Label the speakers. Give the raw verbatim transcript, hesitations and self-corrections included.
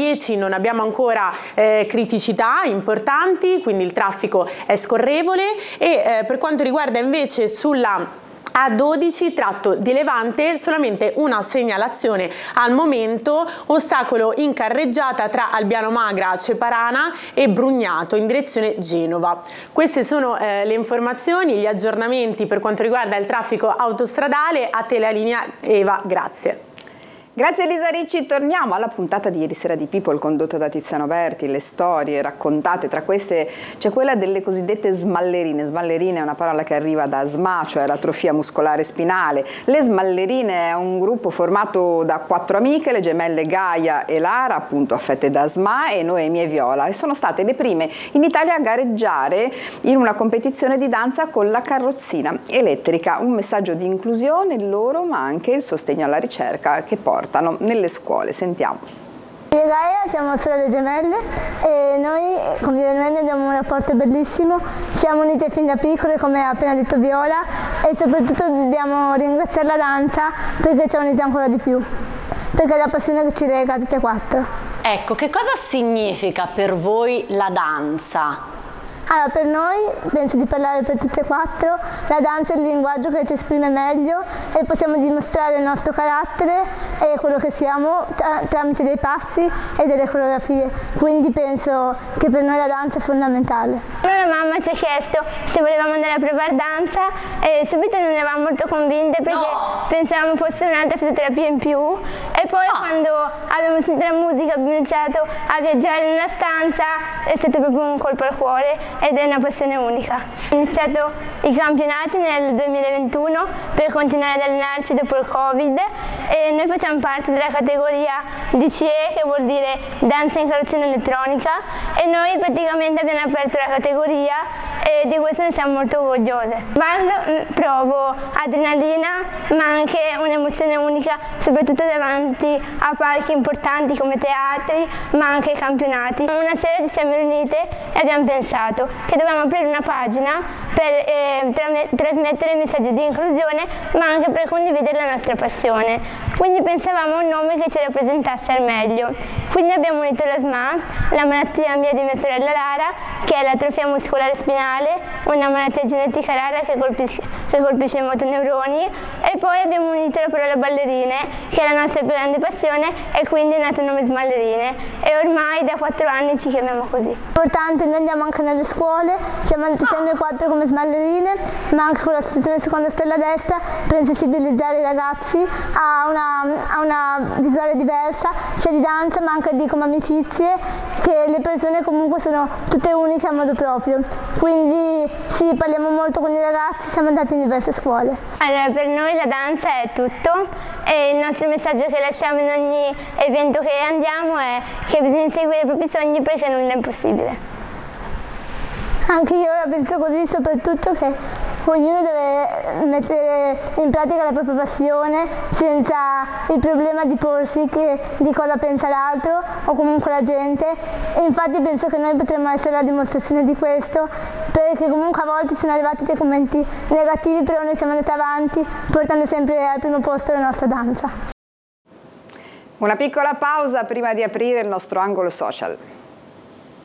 Speaker 1: dieci non abbiamo ancora eh, criticità importanti, quindi il traffico è scorrevole, e eh, per quanto riguarda invece sulla A dodici tratto di Levante solamente una segnalazione al momento, ostacolo in carreggiata tra Albiano Magra, Ceparana e Brugnato in direzione Genova. Queste sono eh, le informazioni, gli aggiornamenti per quanto riguarda il traffico autostradale. A te la linea, Eva, grazie.
Speaker 2: Grazie Elisa Ricci, torniamo alla puntata di ieri sera di People condotta da Tiziano Berti, le storie raccontate, tra queste c'è quella delle cosiddette smallerine. Smallerine è una parola che arriva da S M A, cioè l'atrofia muscolare spinale. Le smallerine è un gruppo formato da quattro amiche, le gemelle Gaia e Lara, appunto affette da S M A, e Noemi e Viola, e sono state le prime in Italia a gareggiare in una competizione di danza con la carrozzina elettrica. Un messaggio di inclusione loro, ma anche il sostegno alla ricerca che porta nelle scuole. Sentiamo.
Speaker 3: Io e Gaia siamo sorelle gemelle e noi con Viola e Noemi abbiamo un rapporto bellissimo, siamo unite fin da piccole come ha appena detto Viola, e soprattutto dobbiamo ringraziare la danza perché ci ha unite ancora di più, perché è la passione che ci lega tutte e quattro.
Speaker 4: Ecco, che cosa significa per voi la danza?
Speaker 3: Allora, per noi, penso di parlare per tutte e quattro, la danza è il linguaggio che ci esprime meglio e possiamo dimostrare il nostro carattere e quello che siamo tra tramite dei passi e delle coreografie. Quindi penso che per noi la danza è fondamentale.
Speaker 5: La mamma ci ha chiesto se volevamo andare a provare danza e subito non eravamo molto convinte perché no. pensavamo fosse un'altra fisioterapia in più, e poi ah. quando abbiamo sentito la musica abbiamo iniziato a viaggiare nella stanza, è stato proprio un colpo al cuore ed è una passione unica. Ho iniziato i campionati nel duemilaventuno per continuare ad allenarci dopo il Covid, e noi facciamo parte della categoria D C E, che vuol dire danza in carrozzina elettronica, e noi praticamente abbiamo aperto la categoria e di questo ne siamo molto orgogliose. Ballo, provo adrenalina ma anche un'emozione unica, soprattutto davanti a palchi importanti come teatri ma anche campionati. Una sera ci siamo riunite e abbiamo pensato che dovevamo aprire una pagina per eh, tra trasmettere messaggi di inclusione ma anche per condividere la nostra passione. Quindi pensavamo a un nome che ci rappresentasse al meglio. Quindi abbiamo unito la S M A, la malattia mia di mia sorella Lara, che è l'atrofia muscolare spinale, una malattia genetica rara che colpisce, che colpisce i motoneuroni, e poi abbiamo unito la parola ballerine, che è la nostra più grande passione, e quindi è nato il nome Smallerine, e ormai da quattro anni ci chiamiamo così.
Speaker 3: Importante, noi andiamo anche nelle scuole, siamo andati sempre quattro come Smallerine, ma anche con l'associazione Seconda Stella a Destra per sensibilizzare i ragazzi a una, a una visuale diversa, sia di danza ma anche di come amicizie, che le persone comunque sono tutte uniche a modo proprio. Quindi sì, parliamo molto con i ragazzi, siamo andati in diverse scuole.
Speaker 5: Allora, per noi la danza è tutto, e il nostro messaggio che lasciamo in ogni evento che andiamo è che bisogna seguire i propri sogni perché non è impossibile.
Speaker 3: Anche io la penso così, soprattutto che ognuno deve mettere in pratica la propria passione senza il problema di porsi che, di cosa pensa l'altro o comunque la gente, e infatti penso che noi potremmo essere la dimostrazione di questo, perché comunque a volte sono arrivati dei commenti negativi, però noi siamo andati avanti portando sempre al primo posto la nostra danza.
Speaker 2: Una piccola pausa prima di aprire il nostro angolo social.